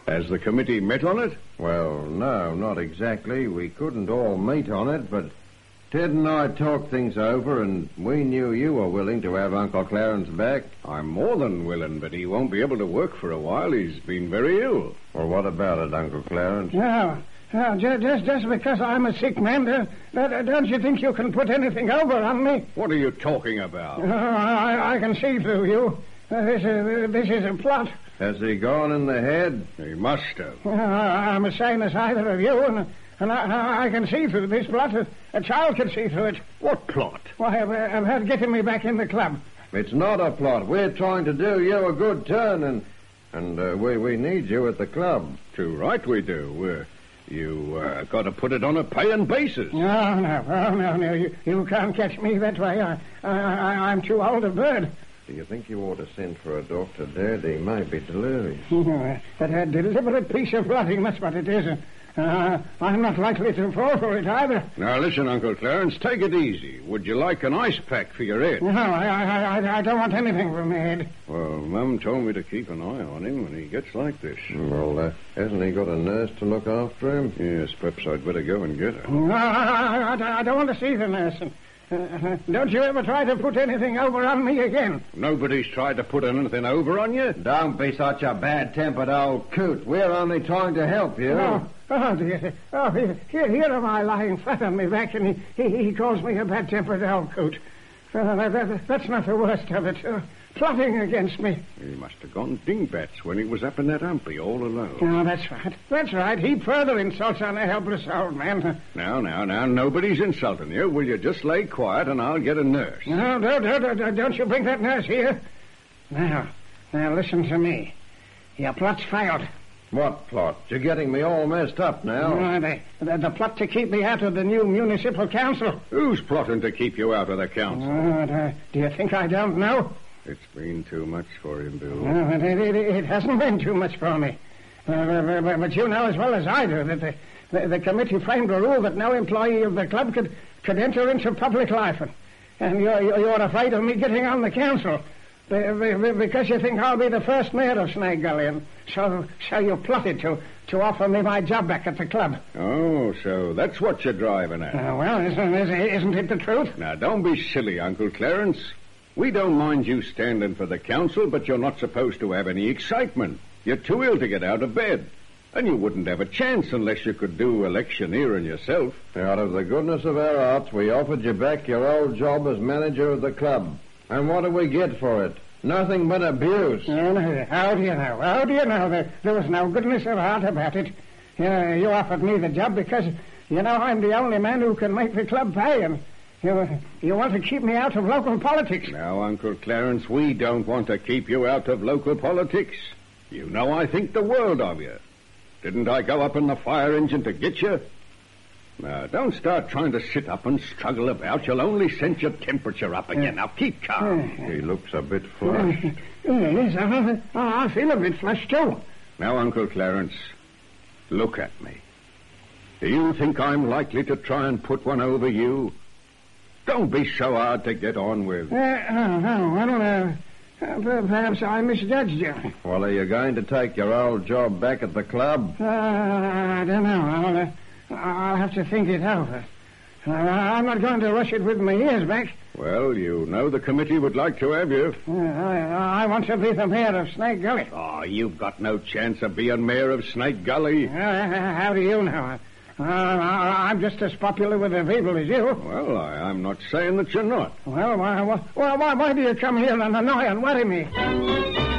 Has the committee met on it? Well, no, not exactly. We couldn't all meet on it, but Ted and I talked things over, and we knew you were willing to have Uncle Clarence back. I'm more than willing, but he won't be able to work for a while. He's been very ill. Well, what about it, Uncle Clarence? No, just because I'm a sick man, don't you think you can put anything over on me? What are you talking about? I can see through you. This is a plot. Has he gone in the head? He must have. I'm as sane as either of you, and I can see through this plot. A child can see through it. What plot? Why, about getting me back in the club. It's not a plot. We're trying to do you a good turn, and we need you at the club. Too right we do. You got to put it on a paying basis. No. You can't catch me that way. I'm too old a bird. Do you think you ought to send for a doctor, Dad? He may be delirious. But a deliberate piece of plotting, that's what it is. I'm not likely to fall for it either. Now, listen, Uncle Clarence, take it easy. Would you like an ice pack for your head? No, I don't want anything for my head. Well, Mum told me to keep an eye on him when he gets like this. Well, hasn't he got a nurse to look after him? Yes, perhaps I'd better go and get her. No, I don't want to see the nurse. Don't you ever try to put anything over on me again? Nobody's tried to put anything over on you. Don't be such a bad-tempered old coot. We're only trying to help you. Oh, dear. Oh, here am I lying flat on my back, and he calls me a bad-tempered old coot. That's not the worst of it. Plotting against me. He must have gone dingbats when he was up in that humpy all alone. Oh, that's right. That's right. Heap further insults on a helpless old man. Now, nobody's insulting you. Will you just lay quiet and I'll get a nurse? No, don't you bring that nurse here. Now, listen to me. Your plot's failed. What plot? You're getting me all messed up now. The plot to keep me out of the new municipal council. Who's plotting to keep you out of the council? Do you think I don't know? It's been too much for him, Bill. It hasn't been too much for me. But you know as well as I do that the committee framed a rule that no employee of the club could enter into public life. And you're afraid of me getting on the council because you think I'll be the first mayor of Snake Gully. And so you plotted to offer me my job back at the club. Oh, so that's what you're driving at. Well, isn't it the truth? Now, don't be silly, Uncle Clarence. We don't mind you standing for the council, but you're not supposed to have any excitement. You're too ill to get out of bed. And you wouldn't have a chance unless you could do electioneering yourself. Out of the goodness of our hearts, we offered you back your old job as manager of the club. And what do we get for it? Nothing but abuse. How do you know? How do you know? There was no goodness of heart about it. You offered me the job because, you know, I'm the only man who can make the club pay, and you want to keep me out of local politics. Now, Uncle Clarence, we don't want to keep you out of local politics. You know I think the world of you. Didn't I go up in the fire engine to get you? Now, don't start trying to sit up and struggle about. You'll only send your temperature up again. Now, keep calm. He looks a bit flushed. Yes, I feel a bit flushed, too. Now, Uncle Clarence, look at me. Do you think I'm likely to try and put one over you? Don't be so hard to get on with. Perhaps I misjudged you. Well, are you going to take your old job back at the club? I don't know. I'll have to think it over. I'm not going to rush it with my ears back. Well, you know the committee would like to have you. I want to be the mayor of Snake Gully. Oh, you've got no chance of being mayor of Snake Gully. How do you know? I'm just as popular with the people as you. Well, I'm not saying that you're not. Well, why do you come here and annoy and worry me?